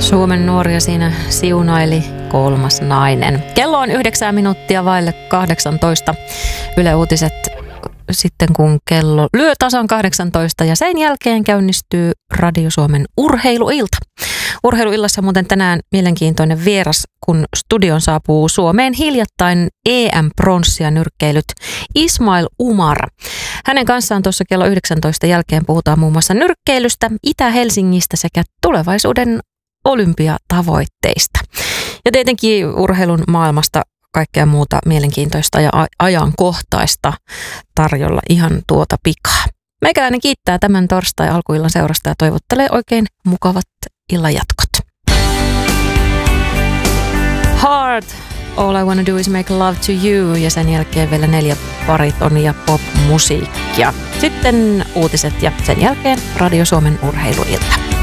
Suomen nuoria siinä siunaili kolmas nainen. Kello on 9 minuuttia vaille 18. Yle Uutiset sitten kun kello lyö tasan 18 ja sen jälkeen käynnistyy Radio Suomen urheiluilta. Urheiluillassa muuten tänään mielenkiintoinen vieras, kun studion saapuu Suomeen hiljattain EM-pronssia nyrkkeilyt Ismail Umar. Hänen kanssaan tuossa kello 19 jälkeen puhutaan muun muassa nyrkkeilystä, Itä-Helsingistä sekä tulevaisuuden olympiatavoitteista. Ja tietenkin urheilun maailmasta kaikkea muuta mielenkiintoista ja ajankohtaista tarjolla ihan tuota pikaa. Meikäläinen kiittää tämän torstai-alkuillan seurasta ja toivottelee oikein mukavat illan jatkot. Heart, All I Wanna Do Is Make Love To You ja sen jälkeen vielä 4 baritonia pop-musiikkia. Sitten uutiset ja sen jälkeen Radio Suomen urheiluilta.